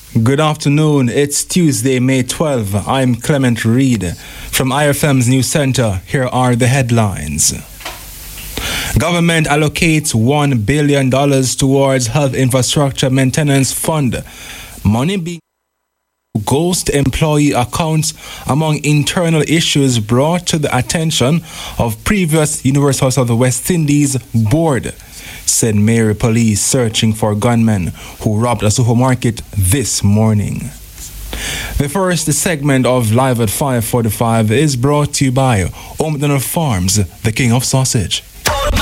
Good afternoon. It's Tuesday, May 12. I'm Clement Reed. From IFM's News Center, here are the headlines. Government allocates $1 billion towards health infrastructure maintenance fund. Money being goes to employee accounts among internal issues brought to the attention of previous University of the West Indies board, said Mary Police searching for gunmen who robbed a supermarket this morning. The first segment of Live at 5:45 is brought to you by McDonald Farms, the king of sausage.